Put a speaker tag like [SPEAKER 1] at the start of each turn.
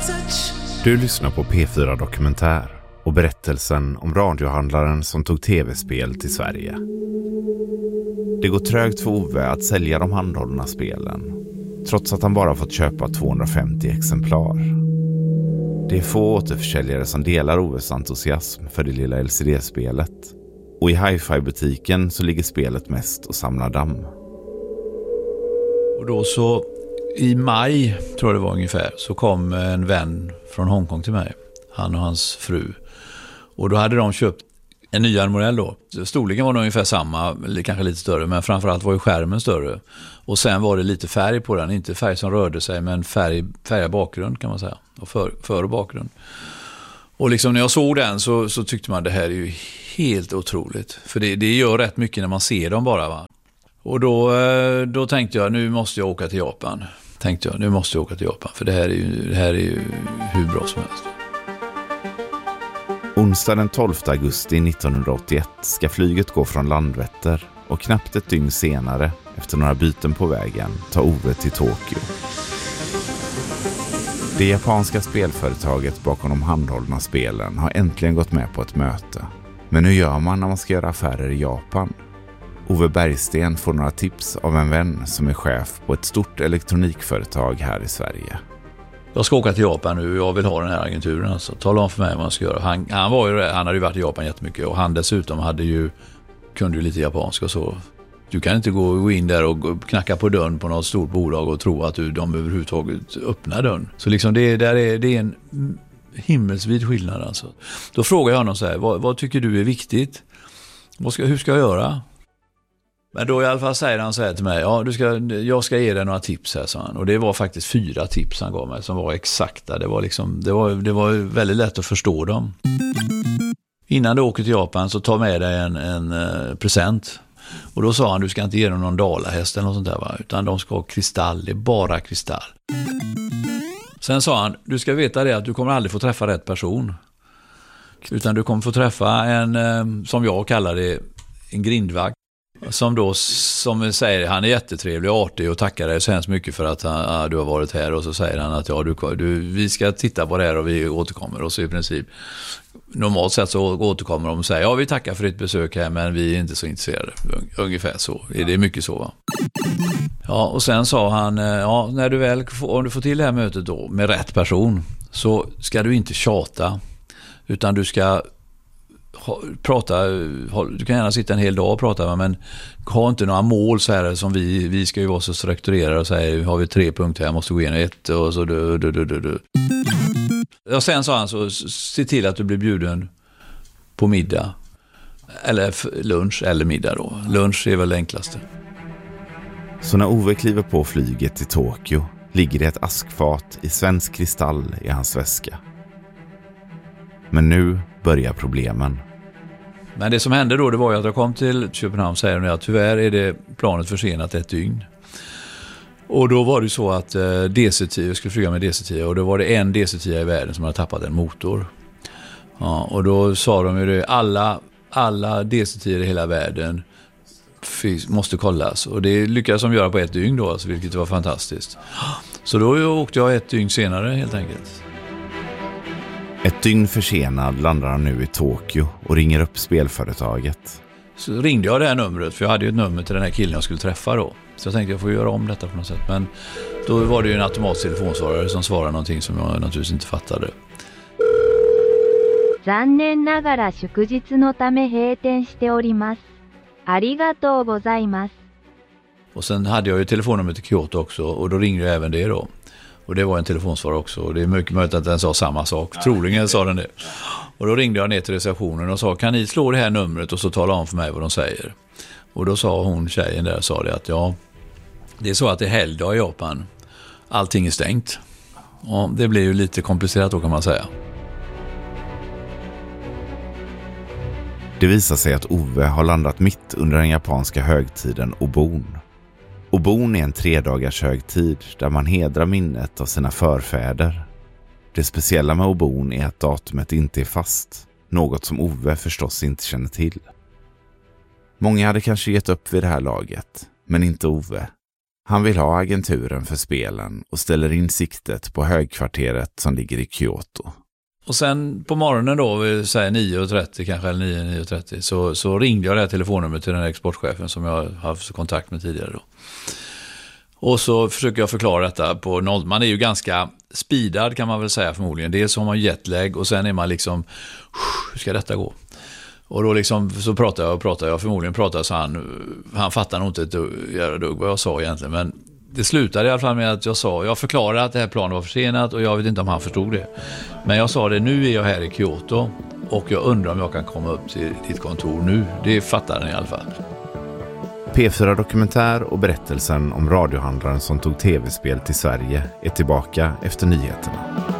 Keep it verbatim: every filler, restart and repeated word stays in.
[SPEAKER 1] Du lyssnar på P fyra Dokumentär och berättelsen om radiohandlaren som tog tv-spel till Sverige. Det går trögt för Ove att sälja de handhållna spelen, trots att han bara fått köpa tvåhundrafemtio exemplar. Det är få återförsäljare som delar Oves entusiasm för det lilla L C D-spelet. Och i hi-fi-butiken så ligger spelet mest och samlar damm.
[SPEAKER 2] Och då så i maj, tror jag det var ungefär, så kom en vän från Hongkong till mig. Han och hans fru. Och då hade de köpt en nyare modell då. Storleken var nog ungefär samma, eller kanske lite större, men framförallt var ju skärmen större. Och sen var det lite färg på den, inte färg som rörde sig, men färg, färg bakgrund kan man säga. Och för, för och bakgrund. Och liksom när jag såg den så, så tyckte man det här är ju helt otroligt. För det, det gör rätt mycket när man ser dem bara, va. Och då, då tänkte jag, nu måste jag åka till Japan. Tänkte jag, nu måste jag åka till Japan. För det här är ju, det här är ju hur bra som helst.
[SPEAKER 1] Onsdag den tolfte augusti nittonhundraåttioett ska flyget gå från Landvetter och knappt ett dygn senare, efter några byten på vägen, ta Ove till Tokyo. Det japanska spelföretaget bakom de handhållna spelen har äntligen gått med på ett möte. Men hur gör man när man ska göra affärer i Japan? Ove Bergsten får några tips av en vän som är chef på ett stort elektronikföretag här i Sverige.
[SPEAKER 2] Jag ska åka till Japan nu, jag vill ha den här agenturen. Alltså. Tala om för mig vad man ska göra. Han, han, var ju, han hade ju varit i Japan jättemycket och han dessutom hade ju, kunde ju lite japanska och så. Du kan inte gå in där och knacka på dörren på något stort bolag och tro att du, de överhuvudtaget öppnar dörren. Så liksom det, där är, det är en himmelsvid skillnad alltså. Då frågar jag honom så här, vad, vad tycker du är viktigt? Vad ska, hur ska jag göra? Men då i alla fall säger han så här till mig, ja, du ska, jag ska ge dig några tips här, sa han. Och det var faktiskt fyra tips han gav mig som var exakta. Det var, liksom, det var, det var väldigt lätt att förstå dem. Innan du åker till Japan så ta med dig en, en uh, present. Och då sa han, du ska inte ge dem någon dalahäst eller något sånt där, va? Utan de ska ha kristall, det är bara kristall. Sen sa han, du ska veta det att du kommer aldrig få träffa rätt person. Utan du kommer få träffa en, uh, som jag kallar det, en grindvakt. Som då, som säger, han är jättetrevlig och artig och tackar dig så hemskt mycket för att han, ja, du har varit här. Och så säger han att ja, du, du, vi ska titta på det här och vi återkommer. Och så i princip, normalt sett så återkommer de och säger, ja, vi tackar för ditt besök här men vi är inte så intresserade. Ungefär så, det är mycket så, va? Ja, och sen sa han, ja, när du väl, om du får till det här mötet då med rätt person så ska du inte tjata utan du ska prata, du kan gärna sitta en hel dag och prata, men ha inte några mål så här som vi, vi ska ju vara så strukturerade och säga, har vi tre punkter här, måste gå igenom ett och så du, du, du, du, du. Och sen sa han så, se till att du blir bjuden på middag eller lunch eller middag då. Lunch är väl det enklaste.
[SPEAKER 1] Så när Ove kliver på flyget till Tokyo ligger det ett askfat i svensk kristall i hans väska. Men nu börjar problemen.
[SPEAKER 2] Men det som hände då, det var ju att jag kom till Köpenhamn och säger att tyvärr är det planet försenat ett dygn. Och då var det så att eh, D C tio, jag skulle flyga med D C tio och då var det en D C tio i världen som hade tappat en motor. Ja, och då sa de ju det, alla, alla D C tio i hela världen f- måste kollas. Och det lyckades de göra på ett dygn då, alltså, vilket var fantastiskt. Så då åkte jag ett dygn senare helt enkelt.
[SPEAKER 1] Ett dygn försenad landar han nu i Tokyo och ringer upp spelföretaget.
[SPEAKER 2] Så ringde jag det här numret, för jag hade ju ett nummer till den här killen jag skulle träffa då. Så jag tänkte jag får göra om detta på något sätt. Men då var det ju en automatisk telefonsvarare som svarade någonting som jag naturligtvis inte fattade.
[SPEAKER 3] 残念ながら祝日のため閉店しております。ありがとうございます。
[SPEAKER 2] Och sen hade jag ju telefonnummer till Kyoto också och då ringde jag även det då. Och det var en telefonsvarare också och det är mycket möjligt att den sa samma sak. Ja, troligen sa den det. Och då ringde jag ner till receptionen och sa, kan ni slå det här numret och så tala om för mig vad de säger. Och då sa hon, tjejen där, sa det att ja, det är så att det är helgdag i Japan. Allting är stängt. Och det blir ju lite komplicerat då kan man säga.
[SPEAKER 1] Det visar sig att Ove har landat mitt under den japanska högtiden Obon. Obon är en tredagars högtid där man hedrar minnet av sina förfäder. Det speciella med Obon är att datumet inte är fast, något som Ove förstås inte känner till. Många hade kanske gett upp vid det här laget, men inte Ove. Han vill ha agenturen för spelen och ställer in siktet på högkvarteret som ligger i Kyoto.
[SPEAKER 2] Och sen på morgonen då, vi säger nio och trettio kanske, eller nio, nio och trettio, så, så ringde jag det här telefonnumret till den här exportchefen som jag har haft kontakt med tidigare då. Och så försöker jag förklara detta på noll. Man är ju ganska speedad kan man väl säga förmodligen. Dels har man jetlag och sen är man liksom, hur ska detta gå? Och då liksom så pratar jag och pratar jag, förmodligen pratar så han, han fattar nog inte ett dugg, dugg vad jag sa egentligen, men det slutade i alla fall med att jag sa, jag förklarade att det här planet var försenat och jag vet inte om han förstod det. Men jag sa det, nu är jag här i Kyoto och jag undrar om jag kan komma upp till ditt kontor nu. Det fattar den i alla fall.
[SPEAKER 1] P fyra Dokumentär och berättelsen om radiohandlaren som tog tv-spel till Sverige är tillbaka efter nyheterna.